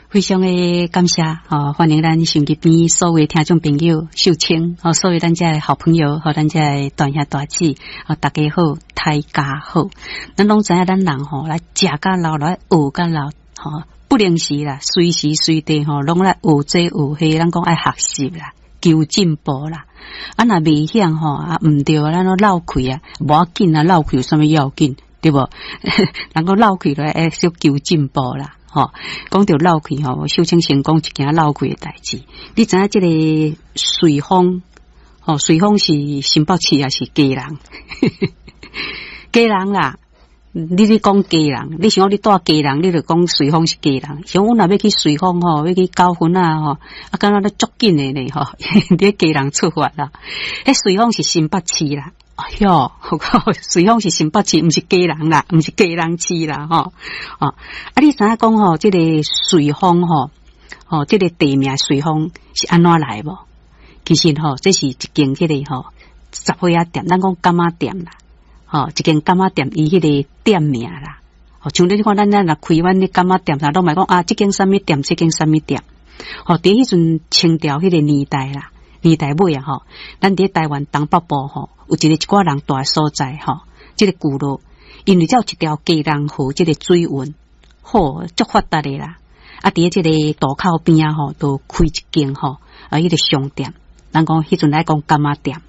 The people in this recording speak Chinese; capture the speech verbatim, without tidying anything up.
非常的感谢哦，欢迎咱手机边所有听众朋友秀清哦，所有咱家的好朋友和咱家的大兄大姊哦，大家好，大家好，咱拢知影咱人吼来食甲老来学甲老吼，不能时啦，随时随地吼拢来学这学迄，咱讲爱学习啦，求进步啦。啊，若未晓吼啊，毋对，咱都漏气啊，无要紧啊，漏气有啥物要紧，对无？人讲漏气来爱小求进步啦。吼，讲到漏气吼，秀清先讲一件漏气的代志。你知影即个随风，吼，随风是新北市也是家人，家人啦。你咧讲家人，你想讲你带家人，你就讲随风是家人。像阮若要去随风吼，要去交婚啊吼，啊，敢若咧足紧的咧吼，你家人出发啦。迄随风是新北市啦。哎哟，随风是新北市，毋是家人啦，毋是家人市啦，吼哦。啊，你知影讲吼，即、這個随风吼，哦，即、這個地名随风是安怎來無？其實吼，這是一間迄個吼雜貨仔店，咱講柑仔店啦，吼、哦，一間柑仔店伊迄個店名啦。哦，像你看咱咱若開阮啲柑仔店，咱攏咪講啊，即間啥物店，即間啥物店。吼、哦，伫迄陣清朝迄個年代啦。年代尾啊吼，咱伫台灣東北部吼，有一個一寡人大所在吼，即、這個古路，因為只有一條家人河，即個水運，吼足發達的啦。啊，伫即個渡口邊啊吼，都開一間吼，啊，迄、那個商店，咱講迄陣來講柑仔店。